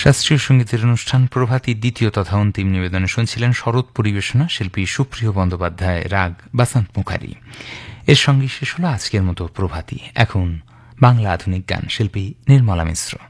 শাস্ত্রীয় সঙ্গীতের অনুষ্ঠান প্রভাতী দ্বিতীয় তথা অন্তিম নিবেদনে শুনছিলেন শরৎ পরিবেশনা শিল্পী সুপ্রিয় বন্দ্যোপাধ্যায়, রাগ বাসন্ত মুখারি। এর সঙ্গে শেষ হল আজকের মতো প্রভাতী। এখন বাংলা আধুনিক গান, শিল্পী নির্মলা মিশ্র।